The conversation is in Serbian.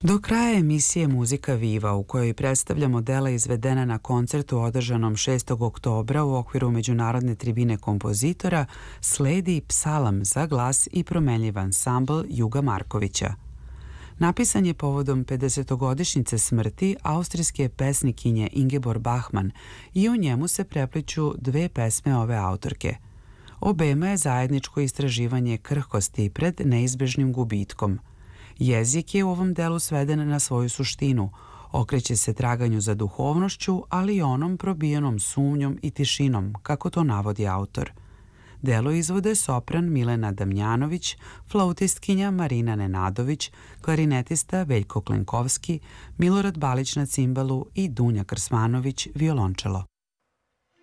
Do kraja emisije Muzika Viva, u kojoj predstavljamo dela izvedena na koncertu održanom 6. oktobra u okviru Međunarodne tribine kompozitora, sledi Psalam za glas i promenljiv ansambl Juga Markovića. Napisan je povodom 50-godišnjice smrti austrijske pesnikinje Ingeborg Bachmann i u njemu se prepliću dve pesme ove autorke. Obema je zajedničko istraživanje krhkosti pred neizbežnim gubitkom. Jezik je u ovom delu sveden na svoju suštinu, okreće se traganju za duhovnošću, ali i onom probijenom sumnjom i tišinom, kako to navodi autor. Delo izvode sopran Milena Damjanović, flautistkinja Marina Nenadović, klarinetista Veljko Klenkovski, Milorad Balić na cimbalu i Dunja Krsmanović violončelo.